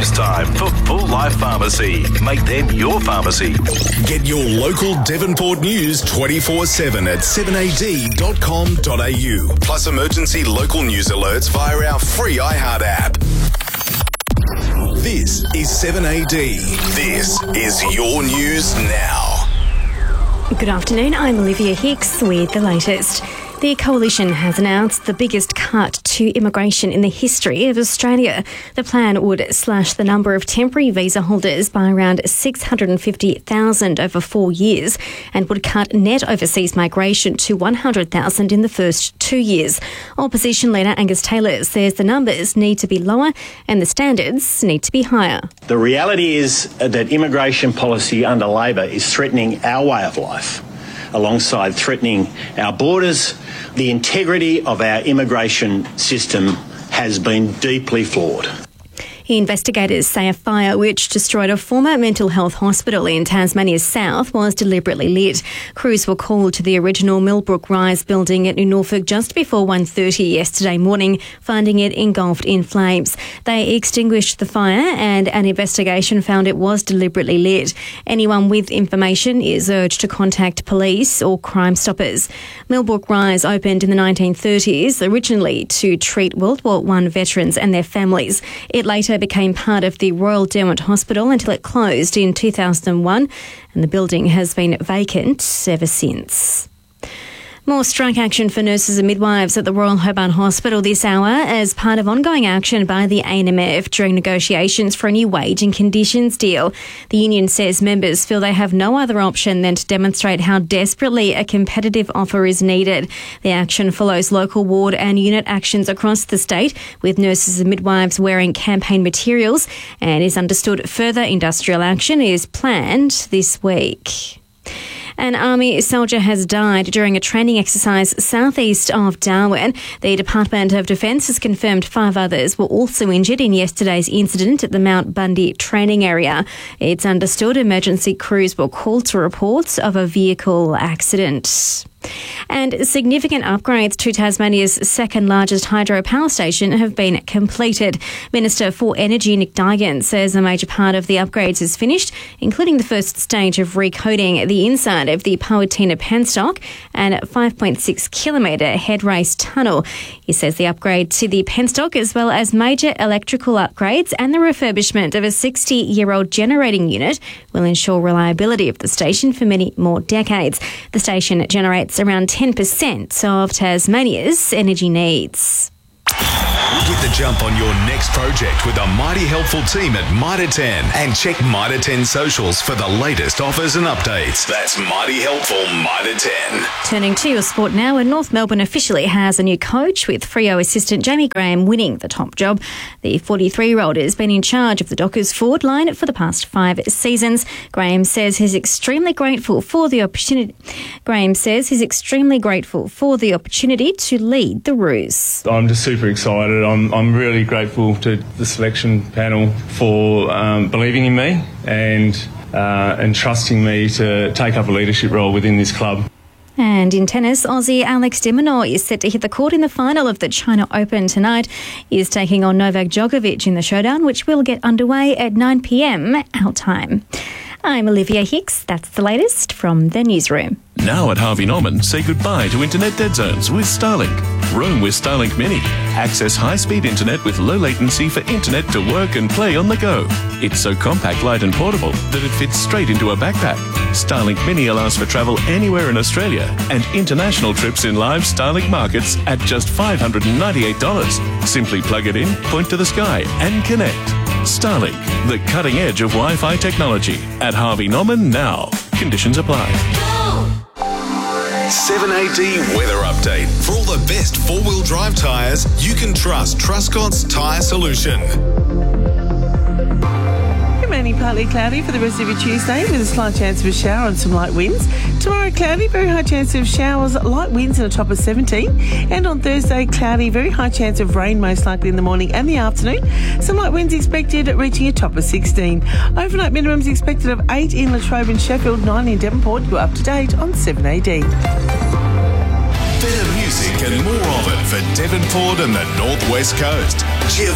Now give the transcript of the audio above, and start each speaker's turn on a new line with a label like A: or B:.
A: news time for Full Life Pharmacy. Make them your pharmacy.
B: Get your local Devonport news 24/7 at 7ad.com.au. Plus emergency local news alerts via our free iHeart app. This is 7AD. This is your news now.
C: Good afternoon, I'm Olivia Hicks with the latest. The Coalition has announced the biggest cut to immigration in the history of Australia. The plan would slash the number of temporary visa holders by around 650,000 over 4 years and would cut net overseas migration to 100,000 in the first 2 years. Opposition leader Angus Taylor says the numbers need to be lower and the standards need to be higher.
D: The reality is that immigration policy under Labor is threatening our way of life, alongside threatening our borders. The integrity of our immigration system has been deeply flawed.
C: Investigators say a fire which destroyed a former mental health hospital in Tasmania's south was deliberately lit. Crews were called to the original Millbrook Rise building at New Norfolk just before 1:30 yesterday morning, finding it engulfed in flames. They extinguished the fire and an investigation found it was deliberately lit. Anyone with information is urged to contact police or Crime Stoppers. Millbrook Rise opened in the 1930s, originally to treat World War I veterans and their families. It later became part of the Royal Derwent Hospital until it closed in 2001, and the building has been vacant ever since. More strike action for nurses and midwives at the Royal Hobart Hospital this hour as part of ongoing action by the ANMF during negotiations for a new wage and conditions deal. The union says members feel they have no other option than to demonstrate how desperately a competitive offer is needed. The action follows local ward and unit actions across the state, with nurses and midwives wearing campaign materials, and is understood further industrial action is planned this week. An Army soldier has died during a training exercise southeast of Darwin. The Department of Defence has confirmed 5 others were also injured in yesterday's incident at the Mount Bundy training area. It's understood emergency crews were called to reports of a vehicle accident. And significant upgrades to Tasmania's second largest hydropower station have been completed. Minister for Energy Nick Duigan says a major part of the upgrades is finished, including the first stage of recoding the inside of the Powhatan penstock and 5.6 kilometre head race tunnel. He says the upgrade to the penstock, as well as major electrical upgrades and the refurbishment of a 60-year-old generating unit, will ensure reliability of the station for many more decades. The station generates around 10% of Tasmania's energy needs.
B: Get the jump on your next project with a mighty helpful team at Mitre 10 and check Mitre 10 socials for the latest offers and updates. That's mighty helpful Mitre 10.
C: Turning to your sport now, and North Melbourne officially has a new coach, with Freo assistant Jamie Graham winning the top job. The 43-year-old has been in charge of the Dockers forward line for the past 5 seasons. Graham says he's extremely grateful for the opportunity. To lead the Roos.
E: I'm just super excited. I'm really grateful to the selection panel for believing in me and trusting me to take up a leadership role within this club.
C: And in tennis, Aussie Alex de Minaur is set to hit the court in the final of the China Open tonight. He is taking on Novak Djokovic in the showdown, which will get underway at 9 p.m. our time. I'm Olivia Hicks. That's the latest from the newsroom.
A: Now at Harvey Norman, say goodbye to internet dead zones with Starlink. Roam with Starlink Mini. Access high-speed internet with low latency for internet to work and play on the go. It's so compact, light and portable that it fits straight into a backpack. Starlink Mini allows for travel anywhere in Australia and international trips in live Starlink markets at just $598. Simply plug it in, point to the sky and connect. Starlink, the cutting edge of Wi-Fi technology. At Harvey Norman now. Conditions apply.
B: 7AD Weather Update. For all the best four-wheel drive tyres, you can trust Truscott's Tyre Solution.
F: Remaining partly cloudy for the rest of your Tuesday with a slight chance of a shower and some light winds. Tomorrow cloudy, very high chance of showers, light winds and a top of 17. And on Thursday cloudy, very high chance of rain most likely in the morning and the afternoon. Some light winds expected, reaching a top of 16. Overnight minimums expected of 8 in Latrobe and Sheffield, 9 in Devonport. You're up to date on 7AD.
B: Better music and more of it for Devonport and the North West Coast.